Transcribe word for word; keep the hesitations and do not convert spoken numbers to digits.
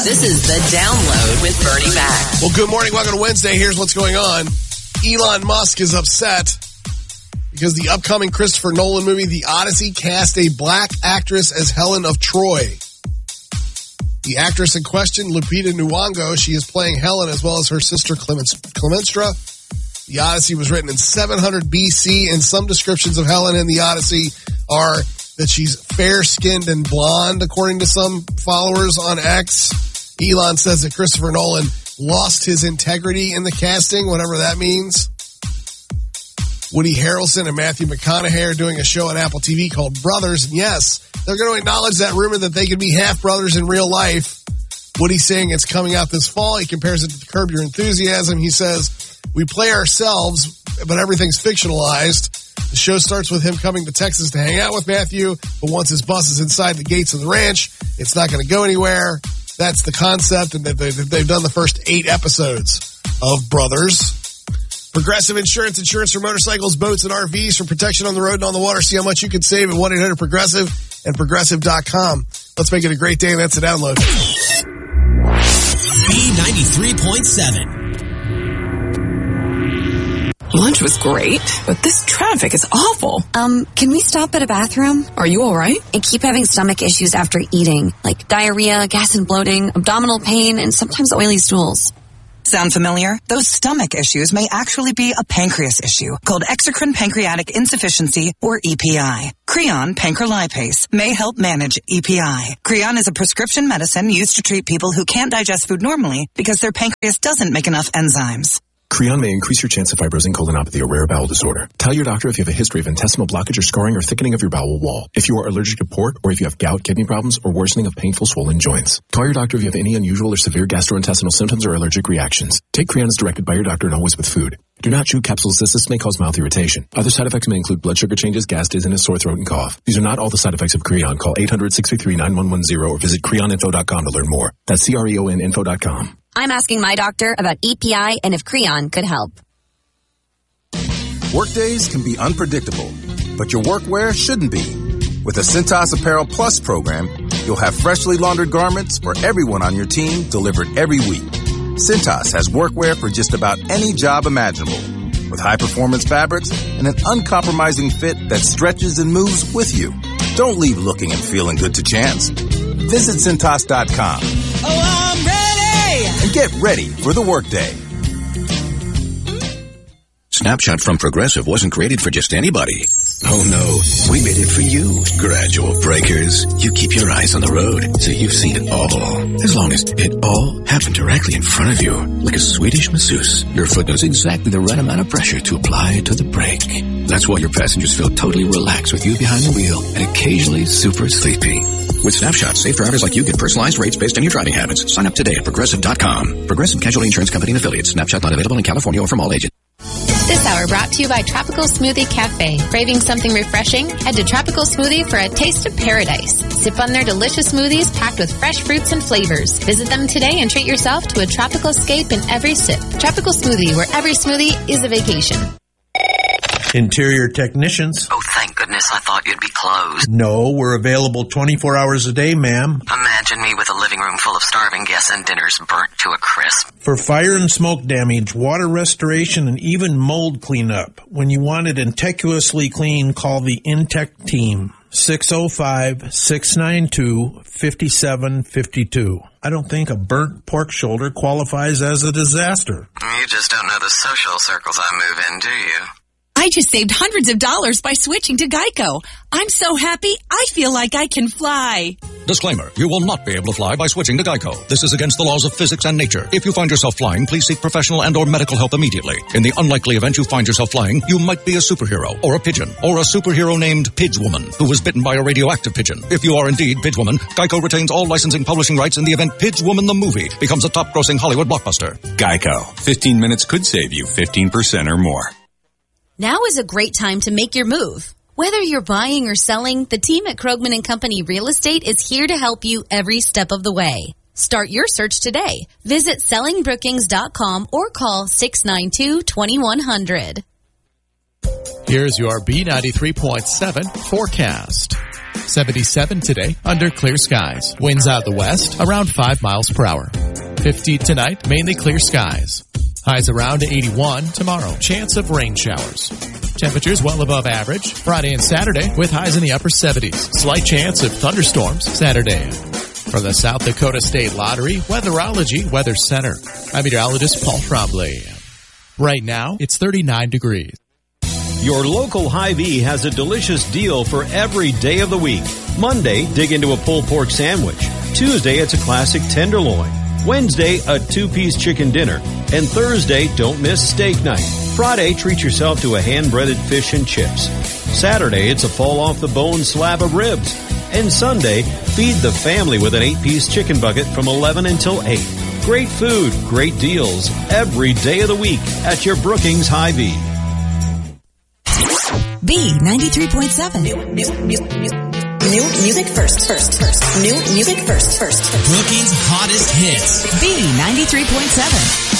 This is The Download with Bernie Mac. Well, good morning. Welcome to Wednesday. Here's what's going on. Elon Musk is upset because the upcoming Christopher Nolan movie, The Odyssey, cast a black actress as Helen of Troy. The actress in question, Lupita Nyong'o, she is playing Helen as well as her sister Clemenstra. The Odyssey was written in seven hundred B C, and some descriptions of Helen in The Odyssey are that she's fair-skinned and blonde, according to some followers on X. Elon says that Christopher Nolan lost his integrity in the casting, whatever that means. Woody Harrelson and Matthew McConaughey are doing a show on Apple T V called Brothers, and yes, they're going to acknowledge that rumor that they could be half-brothers in real life. Woody's saying it's coming out this fall. He compares it to Curb Your Enthusiasm. He says, we play ourselves, but everything's fictionalized. The show starts with him coming to Texas to hang out with Matthew, but once his bus is inside the gates of the ranch, it's not going to go anywhere. That's the concept, and they've done the first eight episodes of Brothers. Progressive Insurance, insurance for motorcycles, boats, and R Vs for protection on the road and on the water. See how much you can save at one eight hundred progressive and progressive dot com. Let's make it a great day, and that's the download. B ninety-three point seven. Lunch was great, but this traffic is awful. Um, can we stop at a bathroom? Are you all right? I keep having stomach issues after eating, like diarrhea, gas and bloating, abdominal pain, and sometimes oily stools. Sound familiar? Those stomach issues may actually be a pancreas issue called exocrine pancreatic insufficiency, or E P I. Creon pancrelipase may help manage E P I. Creon is a prescription medicine used to treat people who can't digest food normally because their pancreas doesn't make enough enzymes. Creon may increase your chance of fibrosing colonopathy, a rare bowel disorder. Tell your doctor if you have a history of intestinal blockage or scarring or thickening of your bowel wall, if you are allergic to pork, or if you have gout, kidney problems, or worsening of painful swollen joints. Call your doctor if you have any unusual or severe gastrointestinal symptoms or allergic reactions. Take Creon as directed by your doctor and always with food. Do not chew capsules as this may cause mouth irritation. Other side effects may include blood sugar changes, gas, dizziness, sore throat, and cough. These are not all the side effects of Creon. Call eight hundred, six three three, nine one one zero or visit creon info dot com to learn more. That's C R E O N info dot com. I'm asking my doctor about E P I and if Creon could help. Workdays can be unpredictable, but your workwear shouldn't be. With the Cintas Apparel Plus program, you'll have freshly laundered garments for everyone on your team delivered every week. Cintas has workwear for just about any job imaginable, with high-performance fabrics and an uncompromising fit that stretches and moves with you. Don't leave looking and feeling good to chance. Visit Cintas dot com. Oh, I'm ready! And get ready for the workday. Snapshot from Progressive wasn't created for just anybody. Oh no, we made it for you. Gradual breakers. You keep your eyes on the road, so you've seen it all. As long as it all happened directly in front of you, like a Swedish masseuse, your foot knows exactly the right amount of pressure to apply to the brake. That's why your passengers feel totally relaxed with you behind the wheel and occasionally super sleepy. With Snapshot, safe drivers like you get personalized rates based on your driving habits. Sign up today at progressive dot com. Progressive Casualty Insurance Company and Affiliates. Snapshot not available in California or from all agents. This hour brought to you by Tropical Smoothie Cafe. Craving something refreshing? Head to Tropical Smoothie for a taste of paradise. Sip on their delicious smoothies packed with fresh fruits and flavors. Visit them today and treat yourself to a tropical escape in every sip. Tropical Smoothie, where every smoothie is a vacation. Interior technicians. Oh, thank goodness, I thought you'd be closed. No, we're available twenty-four hours a day, ma'am. Imagine me with a living room full of starving guests and dinners burnt to a crisp. For fire and smoke damage, water restoration, and even mold cleanup. When you want it meticulously clean, call the Intech team. six oh five, six nine two, five seven five two. I don't think a burnt pork shoulder qualifies as a disaster. You just don't know the social circles I move in, do you? I just saved hundreds of dollars by switching to Geico. I'm so happy, I feel like I can fly. Disclaimer, you will not be able to fly by switching to Geico. This is against the laws of physics and nature. If you find yourself flying, please seek professional and or medical help immediately. In the unlikely event you find yourself flying, you might be a superhero, or a pigeon, or a superhero named Pidgewoman, who was bitten by a radioactive pigeon. If you are indeed Pidgewoman, Geico retains all licensing publishing rights in the event Pidgewoman the movie becomes a top-grossing Hollywood blockbuster. Geico. fifteen minutes could save you fifteen percent or more. Now is a great time to make your move. Whether you're buying or selling, the team at Krogman and Company Real Estate is here to help you every step of the way. Start your search today. Visit selling brookings dot com or call six nine two, two one zero zero. Here's your B ninety-three point seven forecast. seventy-seven today under clear skies. Winds out the west around five miles per hour. fifty tonight, mainly clear skies. Highs around eighty-one tomorrow. Chance of rain showers. Temperatures well above average Friday and Saturday with highs in the upper seventies. Slight chance of thunderstorms Saturday. From the South Dakota State Lottery Weatherology Weather Center, I'm meteorologist Paul Trombley. Right now, it's thirty-nine degrees. Your local Hy-Vee has a delicious deal for every day of the week. Monday, dig into a pulled pork sandwich. Tuesday, it's a classic tenderloin. Wednesday, a two-piece chicken dinner. And Thursday, don't miss steak night. Friday, treat yourself to a hand-breaded fish and chips. Saturday, it's a fall-off-the-bone slab of ribs. And Sunday, feed the family with an eight-piece chicken bucket from eleven until eight. Great food, great deals, every day of the week at your Brookings Hy-Vee. B ninety-three point seven. New, new, new, new, new music first, first, first. New music first, first, first. Brookings' hottest hits. B ninety-three point seven.